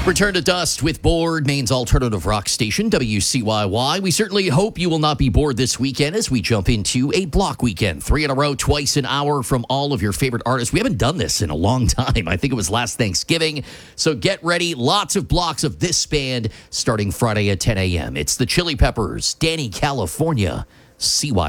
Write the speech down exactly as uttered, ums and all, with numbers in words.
Return to Dust with Bored, Maine's alternative rock station, W C Y Y. We certainly hope you will not be bored this weekend as we jump into a block weekend. Three in a row, twice an hour from all of your favorite artists. We haven't done this in a long time. I think it was last Thanksgiving. So get ready. Lots of blocks of this band starting Friday at ten a.m. It's the Chili Peppers, Danny California, C Y.